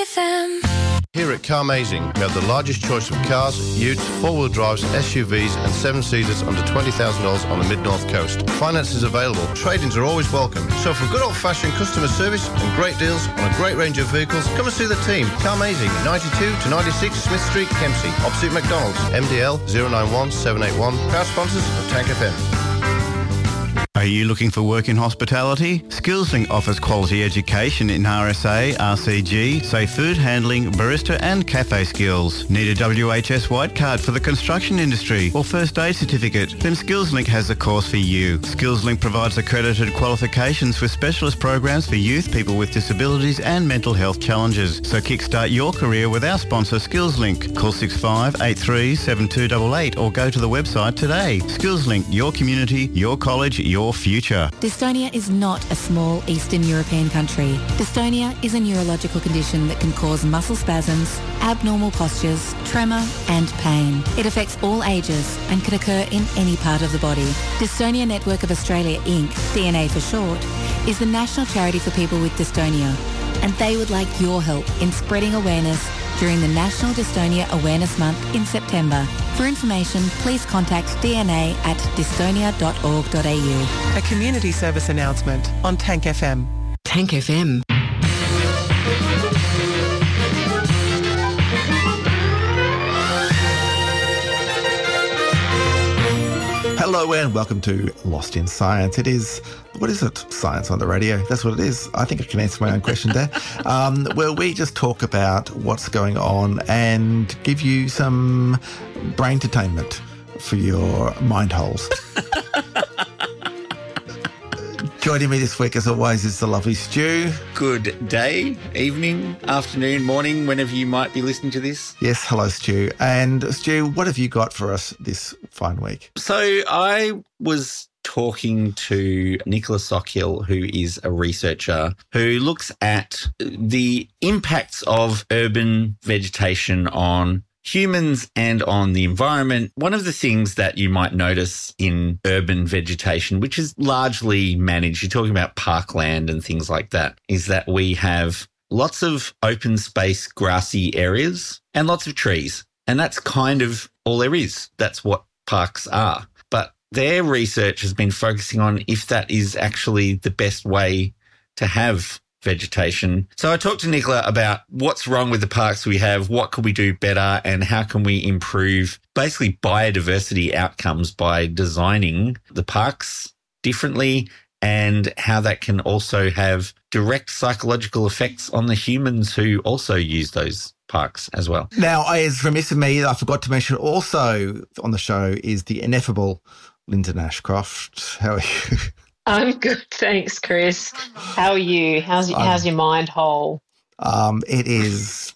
FM. Here at Carmazing, we have the largest choice of cars, utes, four-wheel drives, SUVs and seven-seaters under $20,000 on the mid-north coast. Finance is available. Trade-ins are always welcome. So for good old-fashioned customer service and great deals on a great range of vehicles, come and see the team. Carmazing, 92 to 96 Smith Street, Kempsey, opposite McDonald's. MDL 091 781. Proud sponsors of Tank FM. Are you looking for work in hospitality? SkillsLink offers quality education in RSA, RCG, safe food handling, barista and cafe skills. Need a WHS white card for the construction industry or first aid certificate? Then SkillsLink has a course for you. SkillsLink provides accredited qualifications with specialist programs for youth, people with disabilities and mental health challenges. So kickstart your career with our sponsor SkillsLink. Call 6583 7288 or go to the website today. SkillsLink, your community, your college, your future. Dystonia is not a small Eastern European country. Dystonia is a neurological condition that can cause muscle spasms, abnormal postures, tremor and pain. It affects all ages and can occur in any part of the body. Dystonia Network of Australia Inc., DNA for short, is the national charity for people with dystonia, and they would like your help in spreading awareness during the National Dystonia Awareness Month in September. For information, please contact DNA at dystonia.org.au. A community service announcement on Tank FM. Tank FM. Hello and welcome to Lost in Science. It is, what is it? Science on the radio. That's what it is. I think I can answer my own question there. Where we just talk about what's going on and give you some brain entertainment for your mind holes. Joining me this week, as always, is the lovely Stu. Good day, evening, afternoon, morning, whenever you might be listening to this. Yes, hello, Stu. And Stu, what have you got for us this fine week? So I was talking to Nicola Sockhill, who is a researcher who looks at the impacts of urban vegetation on humans and on the environment. One of the things that you might notice in urban vegetation, which is largely managed, you're talking about parkland and things like that, is that we have lots of open space, grassy areas and lots of trees. And that's kind of all there is. That's what parks are. But their research has been focusing on if that is actually the best way to have vegetation. So I talked to Nicola about what's wrong with the parks we have, what could we do better, and how can we improve basically biodiversity outcomes by designing the parks differently, and how that can also have direct psychological effects on the humans who also use those parks as well. Now, it's remiss of me, I forgot to mention also on the show is the ineffable Linda Ashcroft. How are you? I'm good, thanks, Chris. How are you? How's your mind hole? It is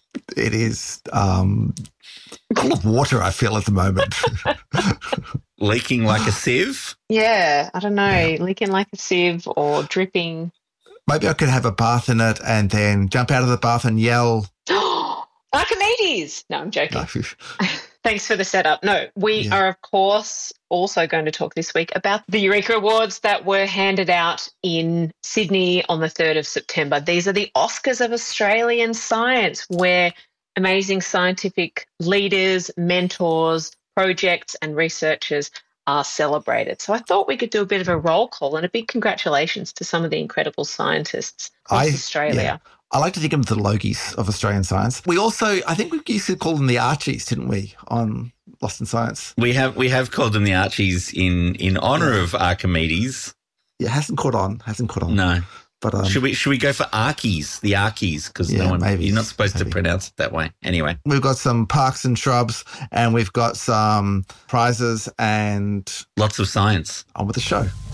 full of water, I feel, at the moment. Leaking like a sieve? Yeah, I don't know, leaking like a sieve or dripping. Maybe I could have a bath in it and then jump out of the bath and yell, Archimedes! No, I'm joking. No. Thanks for the setup. No, we are, of course, also going to talk this week about the Eureka Awards that were handed out in Sydney on the 3rd of September. These are the Oscars of Australian science, where amazing scientific leaders, mentors, projects and researchers are celebrated. So I thought we could do a bit of a roll call and a big congratulations to some of the incredible scientists across Australia. Yeah. I like to think of them the Logies of Australian science. We also, I think we used to call them the Archies, didn't we, on Lost in Science? We have called them the Archies in honour of Archimedes. Yeah, hasn't caught on. No. But should we go for Archies, the Archies, because you're not supposed to pronounce it that way. Anyway, we've got some parks and shrubs, and we've got some prizes and lots of science. On with the show.